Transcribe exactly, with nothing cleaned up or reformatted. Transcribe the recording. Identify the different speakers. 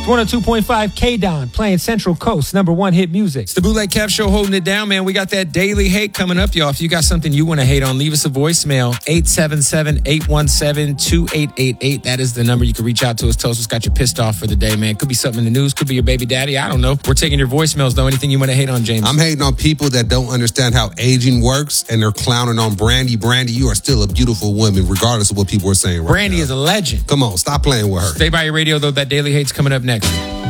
Speaker 1: one oh two point five K-Don playing Central Coast number one hit music.
Speaker 2: It's the Bootleg Kev Show holding it down, man. We got that daily hate coming up, y'all. If you got something you want to hate on, leave us a voicemail. eight seven seven, eight one seven, two eight eight eight. That is the number. You can reach out to us. Tell us what's got you pissed off for the day, man. Could be something in the news. Could be your baby daddy. I don't know. We're taking your voicemails, though. Anything you want to hate on, James?
Speaker 3: I'm hating on people that don't understand how aging works, and they're clowning on Brandy. Brandy, you are still a beautiful woman, regardless of what people are saying right
Speaker 2: Brandy
Speaker 3: now.
Speaker 2: is a legend.
Speaker 3: Come on, stop playing with her.
Speaker 2: Stay by your radio, though. That daily hate's coming up next.